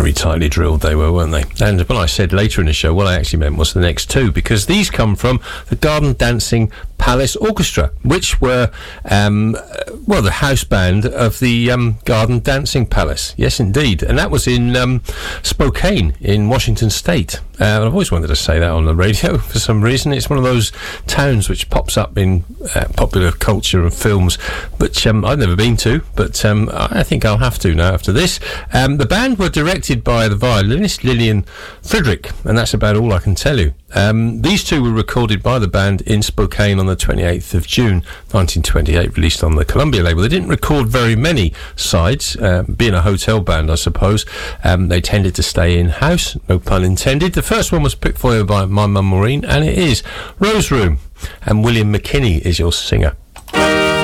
very tightly drilled they were, weren't they? And when I said later in the show, what I actually meant was the next two, because these come from the Garden Dancing Palace Orchestra, which were, the house band of the Garden Dancing Palace. Yes, indeed. And that was in Spokane in Washington State. I've always wanted to say that on the radio for some reason. It's one of those towns which pops up in popular culture and films, which I've never been to, but I think I'll have to now after this. The band were directed by the violinist Lillian Friedrich, and that's about all I can tell you. These two were recorded by the band in Spokane on the 28th of June 1928, released on the Columbia label. They didn't record very many sides, being a hotel band, I suppose. They tended to stay in-house, no pun intended. The first one was picked for you by my mum Maureen, and it is Rose Room, and William McKinney is your singer.